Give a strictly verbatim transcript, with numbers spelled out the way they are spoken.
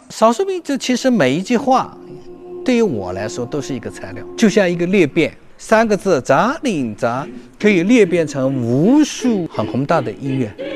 少数民族其实每一句话，对于我来说都是一个材料，就像一个裂变，三个字“杂领杂”可以裂变成无数很宏大的音乐。